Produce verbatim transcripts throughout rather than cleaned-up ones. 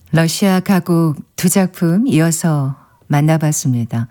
러시아 가곡 두 작품 이어서 만나봤습니다.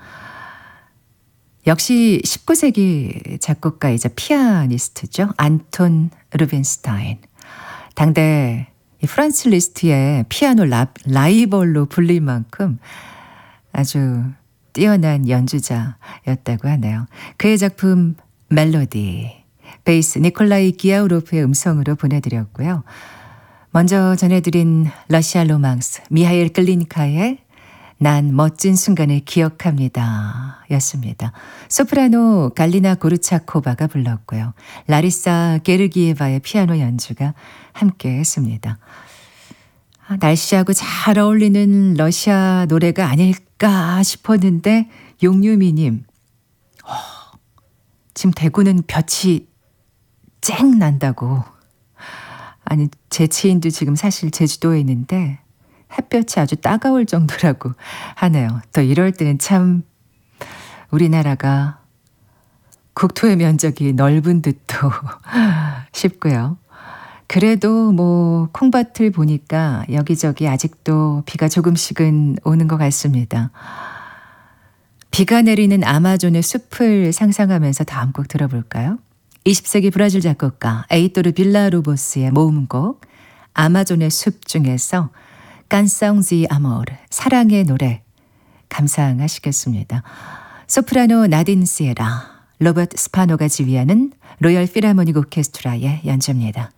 역시 십구 세기 작곡가이자 피아니스트죠. 안톤 루빈스타인. 당대 이 프란츠 리스트의 피아노 라, 라이벌로 불릴 만큼 아주 뛰어난 연주자였다고 하네요. 그의 작품 멜로디, 베이스 니콜라이 기아우로프의 음성으로 보내드렸고요. 먼저 전해드린 러시아 로망스 미하일 글린카의 난 멋진 순간을 기억합니다 였습니다. 소프라노 갈리나 고르차코바가 불렀고요. 라리사 게르기에바의 피아노 연주가 함께 했습니다. 아, 날씨하고 잘 어울리는 러시아 노래가 아닐까 싶었는데 용유미님, 어, 지금 대구는 볕이 쨍 난다고. 아니 제 지인도 지금 사실 제주도에 있는데 햇볕이 아주 따가울 정도라고 하네요. 또 이럴 때는 참 우리나라가 국토의 면적이 넓은 듯도 싶고요. 그래도 뭐 콩밭을 보니까 여기저기 아직도 비가 조금씩은 오는 것 같습니다. 비가 내리는 아마존의 숲을 상상하면서 다음 곡 들어볼까요? 이십 세기 브라질 작곡가 에이토르 빌라로보스의 모음곡 아마존의 숲 중에서 깐성 지 아모르 사랑의 노래 감상하시겠습니다. 소프라노 나딘 시에라, 로버트 스파노가 지휘하는 로열 필하모닉 오케스트라의 연주입니다.